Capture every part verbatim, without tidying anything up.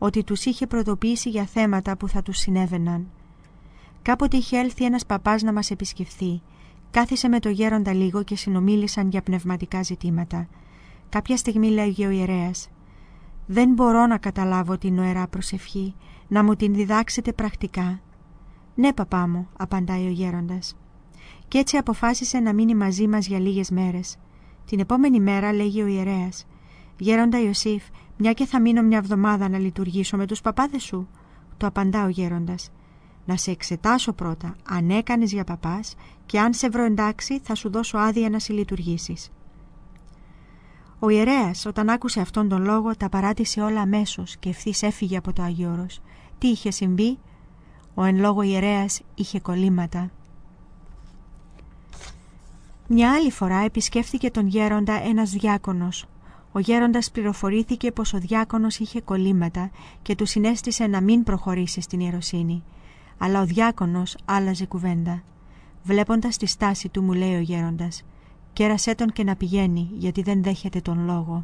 ότι τους είχε προειδοποιήσει για θέματα που θα τους συνέβαιναν. Κάποτε είχε έλθει ένας παπάς να μας επισκεφθεί. Κάθισε με το γέροντα λίγο και συνομίλησαν για πνευματικά ζητήματα. Κάποια στιγμή λέγει ο ιερέας: «Δεν μπορώ να καταλάβω την νοερά προσευχή, να μου την διδάξετε πρακτικά». «Ναι, παπά μου», απαντάει ο γέροντας. Κι έτσι αποφάσισε να μείνει μαζί μας για λίγες μέρες. Την επόμενη μέρα λέγει ο ιερέας: «Γέροντα Ιωσήφ, μια και θα μείνω μια εβδομάδα να λειτουργήσω με τους παπάδες σου». Το απαντά ο γέροντας: «Να σε εξετάσω πρώτα αν έκανες για παπάς και αν σε βρω εντάξει θα σου δώσω άδεια να συλλειτουργήσεις». Ο ιερέας όταν άκουσε αυτόν τον λόγο τα παράτησε όλα αμέσως και ευθύς έφυγε από το Άγιο Όρος. Τι είχε συμβεί? Ο εν λόγω ιερέας είχε κολλήματα. Μια άλλη φορά επισκέφθηκε τον γέροντα ένας διάκονος. Ο γέροντας πληροφορήθηκε πως ο διάκονος είχε κολλήματα και του συνέστησε να μην προχωρήσει στην ιεροσύνη. Αλλά ο διάκονος άλλαζε κουβέντα. Βλέποντας τη στάση του, μου λέει ο γέροντας: «Κέρασέ τον και να πηγαίνει, γιατί δεν δέχεται τον λόγο».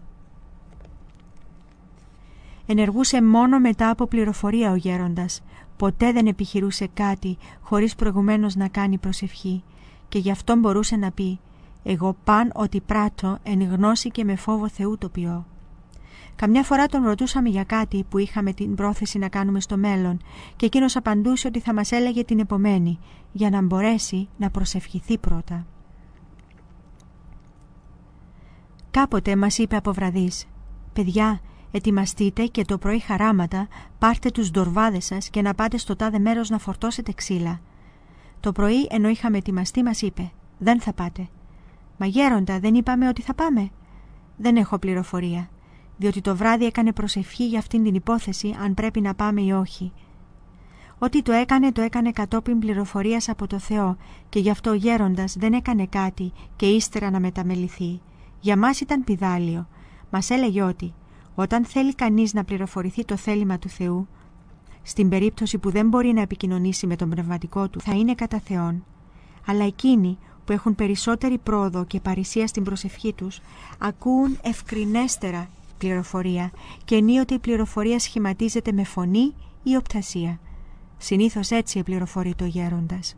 Ενεργούσε μόνο μετά από πληροφορία ο γέροντας. Ποτέ δεν επιχειρούσε κάτι χωρίς προηγουμένως να κάνει προσευχή, και γι' αυτό μπορούσε να πει: «Εγώ παν ότι πράττω εν γνώση και με φόβο Θεού το ποιώ». Καμιά φορά τον ρωτούσαμε για κάτι που είχαμε την πρόθεση να κάνουμε στο μέλλον και εκείνος απαντούσε ότι θα μας έλεγε την επομένη, για να μπορέσει να προσευχηθεί πρώτα. Κάποτε μας είπε από βραδείς: «Παιδιά, ετοιμαστείτε και το πρωί χαράματα πάρτε τους ντορβάδες σας και να πάτε στο τάδε μέρος να φορτώσετε ξύλα». Το πρωί ενώ είχαμε ετοιμαστεί μας είπε: «Δεν θα πάτε». «Μα γέροντα, δεν είπαμε ότι θα πάμε?» «Δεν έχω πληροφορία, διότι το βράδυ έκανε προσευχή για αυτήν την υπόθεση αν πρέπει να πάμε ή όχι». Ό,τι το έκανε, το έκανε κατόπιν πληροφορίας από το Θεό και γι' αυτό ο γέροντας δεν έκανε κάτι και ύστερα να μεταμεληθεί. Για μας ήταν πηδάλιο. Μας έλεγε ότι όταν θέλει κανείς να πληροφορηθεί το θέλημα του Θεού, στην περίπτωση που δεν μπορεί να επικοινωνήσει με τον πνευματικό του, θα είναι κατά Θεόν. Αλλά εκείνοι που έχουν περισσότερη πρόοδο και παρησία στην προσευχή τους, ακούν ευκρινέστερα πληροφορία και ενίοτε η πληροφορία σχηματίζεται με φωνή ή οπτασία. Συνήθως έτσι επληροφορείται ο γέροντας.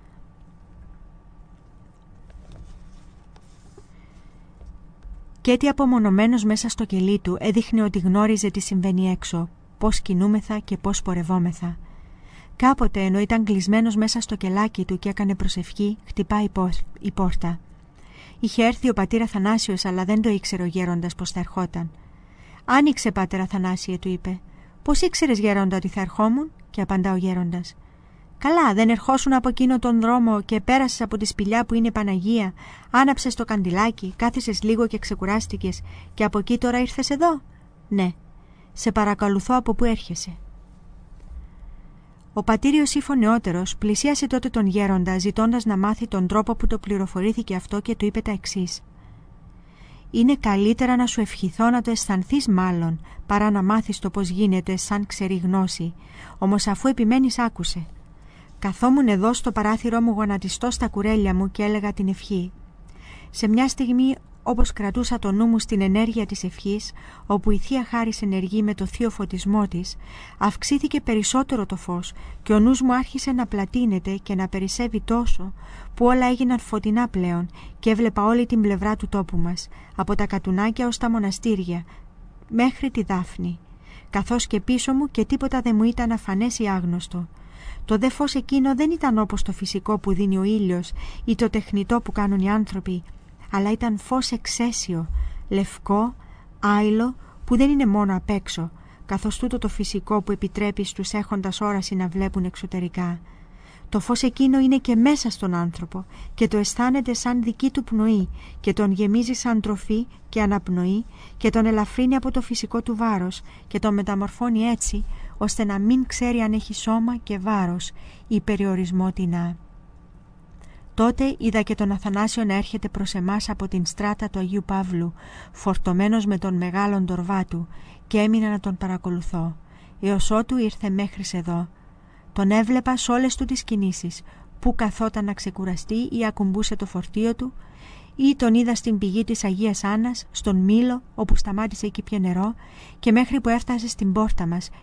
Κι έτσι απομονωμένος μέσα στο κελί του έδειχνε ότι γνώριζε τι συμβαίνει έξω, πώς κινούμεθα και πώς πορευόμεθα. Κάποτε ενώ ήταν κλεισμένος μέσα στο κελάκι του και έκανε προσευχή, χτυπάει η πόρτα. Είχε έρθει ο πατήρ Αθανάσιος, αλλά δεν το ήξερε ο γέροντας πως θα ερχόταν. «Άνοιξε, πάτερ Αθανάσιε», του είπε. «Πώς ήξερες, γέροντα, ότι θα ερχόμουν?» Και απαντά ο γέροντας: «Καλά, δεν ερχόσουν από εκείνο τον δρόμο και πέρασες από τη σπηλιά που είναι Παναγία, άναψες το καντιλάκι, κάθισες λίγο και ξεκουράστηκες και από εκεί τώρα ήρθες εδώ?» «Ναι». «Σε παρακαλουθώ, από πού έρχεσαι?» Ο πατήρ Ιωσήφ ο νεότερος πλησίασε τότε τον γέροντα ζητώντας να μάθει τον τρόπο που το πληροφορήθηκε αυτό και του είπε τα εξής: «Είναι καλύτερα να σου ευχηθώ να το αισθανθείς μάλλον, παρά να μάθεις το πώς γίνεται σαν ξερή γνώση. Όμως αφού επιμένεις, άκουσε. Καθόμουν εδώ στο παράθυρό μου γονατιστό στα κουρέλια μου και έλεγα την ευχή. Σε μια στιγμή, όπως κρατούσα το νου μου στην ενέργεια της ευχής, όπου η Θεία Χάρις ενεργεί με το θείο φωτισμό της, αυξήθηκε περισσότερο το φως και ο νους μου άρχισε να πλατείνεται και να περισσεύει τόσο, που όλα έγιναν φωτεινά πλέον και έβλεπα όλη την πλευρά του τόπου μας, από τα Κατουνάκια ως τα μοναστήρια, μέχρι τη Δάφνη, καθώς και πίσω μου και τίποτα δεν μου ήταν αφανές ή άγνωστο. Το δε φως εκείνο δεν ήταν όπως το φυσικό που δίνει ο ήλιος ή το τεχνητό που κάνουν οι άνθρωποι, αλλά ήταν φως εξαίσιο, λευκό, άειλο, που δεν είναι μόνο απ' έξω, καθώς τούτο το φυσικό που επιτρέπει στους έχοντας όραση να βλέπουν εξωτερικά. Το φως εκείνο είναι και μέσα στον άνθρωπο και το αισθάνεται σαν δική του πνοή και τον γεμίζει σαν τροφή και αναπνοή και τον ελαφρύνει από το φυσικό του βάρος και τον μεταμορφώνει έτσι ώστε να μην ξέρει αν έχει σώμα και βάρος ή περιορισμό τεινά. Τότε είδα και τον Αθανάσιο να έρχεται προς εμάς από την στράτα του Αγίου Παύλου, φορτωμένος με τον μεγάλον ντορβά του, και έμεινα να τον παρακολουθώ, έως ότου ήρθε μέχρις εδώ. Τον έβλεπα σ' όλες του τις κινήσεις, που καθόταν να ξεκουραστεί ή ακουμπούσε το φορτίο του, ή τον είδα στην πηγή της Αγίας Άννας, στον Μήλο, όπου σταμάτησε εκεί πιε νερό, και μέχρι που έφτασε στην πόρτα μας